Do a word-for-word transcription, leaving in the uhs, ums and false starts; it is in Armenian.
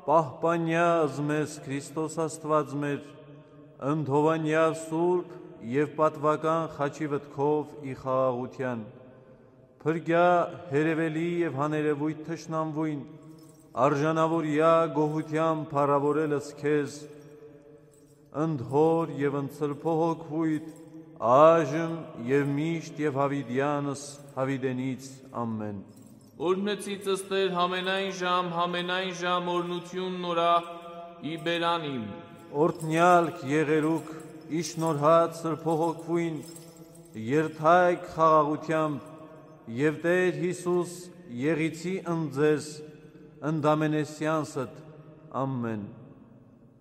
պահպանյազ մեզ Քրիստոս Աստված մեր, ընդհովանյա սուրբ և պատվական խաչի վտքով ի խաղաղության, փրկյա հերևելի և հաներևույթ թշնամվույն, արժանավորյա գոհության փառավորելս քեզ, ընդհոր և ընծրփոհոգվույթ, այժմ և միշտ և հավիդյանս հավիդենից ամեն։ Օրհնեցիցս Տեր համենայն ժամ, համենայն ժամ օրնություն նորա ի բերանիմ։ Օրհնյալք եղերուք իշնորհած սրբոհոգվույն, երթայք խաղաղությամբ և Տեր Հիսուս եղիցի ընձես ընդամենեսյանսդ ամեն։